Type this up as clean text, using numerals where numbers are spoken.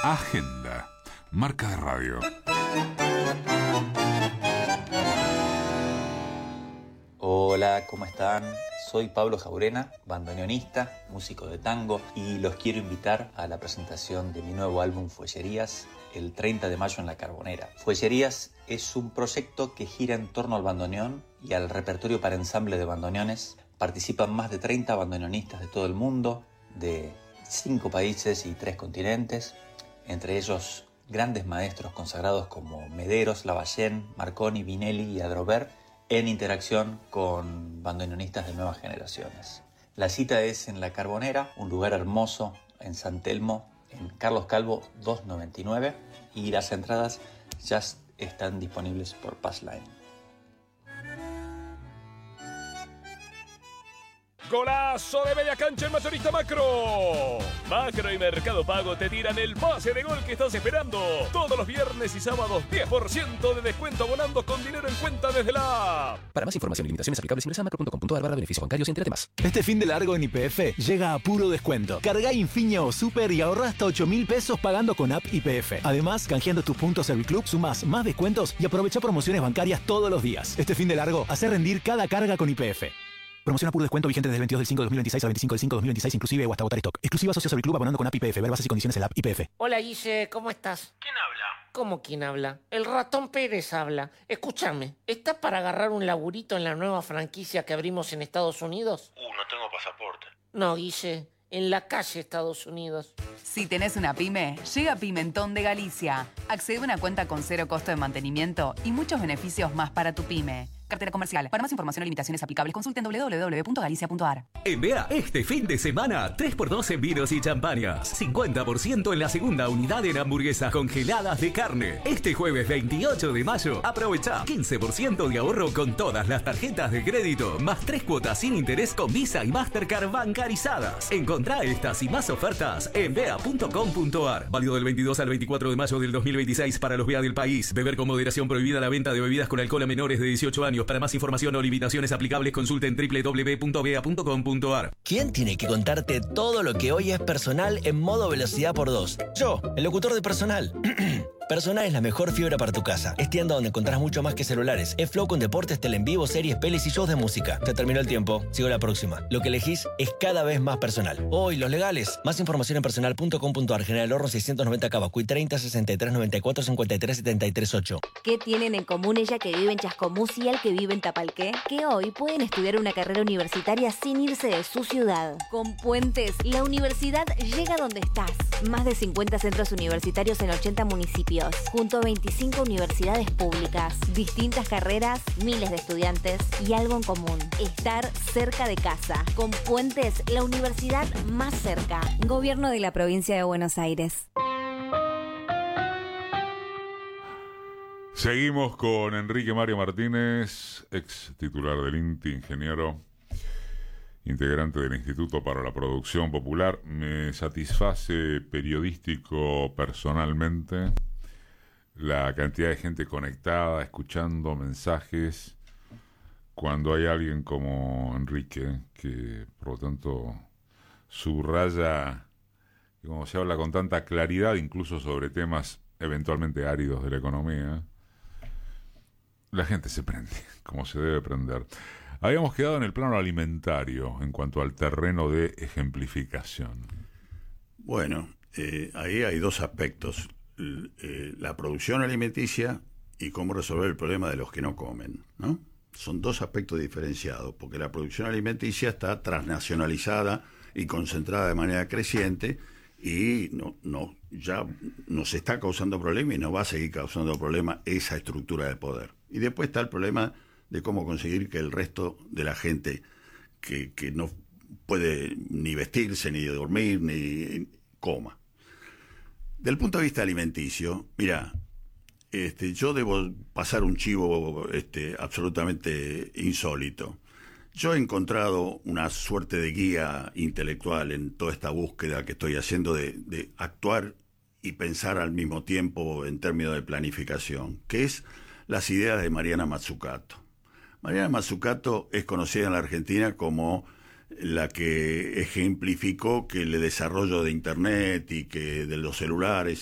Agenda, marca de radio. Hola, ¿cómo están? Soy Pablo Jaurena, bandoneonista, músico de tango, y los quiero invitar a la presentación de mi nuevo álbum Fuellerías el 30 de mayo en La Carbonera. Fuellerías es un proyecto que gira en torno al bandoneón y al repertorio para ensamble de bandoneones. Participan más de 30 bandoneonistas de todo el mundo, de 5 países y 3 continentes, entre ellos grandes maestros consagrados como Mederos, Lavallén, Marconi, Vinelli y Adrover, en interacción con bandoneonistas de nuevas generaciones. La cita es en La Carbonera, un lugar hermoso en San Telmo, en Carlos Calvo 299, y las entradas ya están disponibles por Passline. ¡Golazo de media cancha en Mayorista Macro! Macro y Mercado Pago te tiran el pase de gol que estás esperando. Todos los viernes y sábados, 10% de descuento abonando con dinero en cuenta desde la app. Para más información y limitaciones aplicables, ingresa a macro.com.ar/beneficios bancarios y entérate más. Este fin de largo en YPF llega a puro descuento. Carga Infinia o Super y ahorra hasta 8.000 pesos pagando con app YPF. Además, canjeando tus puntos Serviclub, sumas más descuentos y aprovecha promociones bancarias todos los días. Este fin de largo, hace rendir cada carga con YPF. Promoción a puro descuento vigente desde el 22 del 5 de 2026 al 25 del 5 de 2026 inclusive o hasta agotar stock. Exclusiva socio Serviclub abonando con app YPF. Ver bases y condiciones en la app YPF. Hola Guille, ¿cómo estás? ¿Quién habla? ¿Cómo quién habla? El ratón Pérez habla. Escúchame, ¿estás para agarrar un laburito en la nueva franquicia que abrimos en Estados Unidos? No tengo pasaporte. No, Guille, en la calle Estados Unidos. Si tenés una pyme, llega Pimentón de Galicia. Accede a una cuenta con 0 costo de mantenimiento y muchos beneficios más para tu pyme. Cartera comercial. Para más información o limitaciones aplicables, consulten www.galicia.ar. En BEA, este fin de semana, 3x2 en vinos y champañas. 50% en la segunda unidad en hamburguesas congeladas de carne. Este jueves 28 de mayo, aprovecha 15% de ahorro con todas las tarjetas de crédito, más 3 cuotas sin interés con Visa y Mastercard bancarizadas. Encontrá estas y más ofertas en bea.com.ar. Válido del 22 al 24 de mayo del 2026 para los BEA del país. Beber con moderación, prohibida la venta de bebidas con alcohol a menores de 18 años. Para más información o limitaciones aplicables, consulten www.bea.com.ar. ¿Quién tiene que contarte todo lo que hoy es personal en modo velocidad por 2? Yo, el locutor de Personal. Personal es la mejor fibra para tu casa. Es tienda donde encontrás mucho más que celulares. Es Flow con deportes, tele en vivo, series, pelis y shows de música. Se terminó el tiempo. Sigo la próxima. Lo que elegís es cada vez más personal. Hoy, los legales. Más información en personal.com.ar. General Horro 690 Cavacuy 30 63 94 53 73 8. ¿Qué tienen en común ella que vive en Chascomús y él que vive en Tapalqué? Que hoy pueden estudiar una carrera universitaria sin irse de su ciudad. Con Puentes, la universidad llega donde estás. Más de 50 centros universitarios en 80 municipios. Junto a 25 universidades públicas, distintas carreras, miles de estudiantes y algo en común: estar cerca de casa. Con Puentes, la universidad más cerca. Gobierno de la Provincia de Buenos Aires. Seguimos con Enrique Mario Martínez, ex titular del INTI, ingeniero, integrante del Instituto para la Producción Popular. Me satisface periodístico personalmente la cantidad de gente conectada, escuchando mensajes, cuando hay alguien como Enrique, que por lo tanto subraya, y como se habla con tanta claridad, incluso sobre temas eventualmente áridos de la economía, la gente se prende, como se debe prender. Habíamos quedado en el plano alimentario, en cuanto al terreno de ejemplificación. Bueno, ahí hay dos aspectos: la producción alimenticia y cómo resolver el problema de los que no comen, ¿no? Son dos aspectos diferenciados, porque la producción alimenticia está transnacionalizada y concentrada de manera creciente y ya nos está causando problemas y nos va a seguir causando problemas esa estructura de poder. Y después está el problema de cómo conseguir que el resto de la gente que no puede ni vestirse, ni dormir, ni coma. Del punto de vista alimenticio, mira, yo debo pasar un chivo absolutamente insólito. Yo he encontrado una suerte de guía intelectual en toda esta búsqueda que estoy haciendo de actuar y pensar al mismo tiempo en términos de planificación, que es las ideas de Mariana Mazzucato. Mariana Mazzucato es conocida en la Argentina como la que ejemplificó que el desarrollo de Internet y que de los celulares